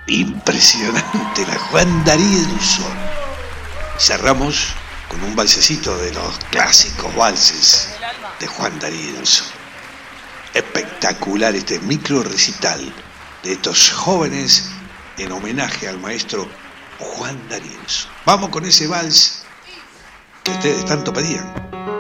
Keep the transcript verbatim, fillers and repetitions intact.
Impresionante, la Juan D'Arienzo. Cerramos con un valsecito de los clásicos valses de Juan D'Arienzo. Espectacular este micro recital de estos jóvenes en homenaje al maestro Juan D'Arienzo. Vamos con ese vals que ustedes tanto pedían.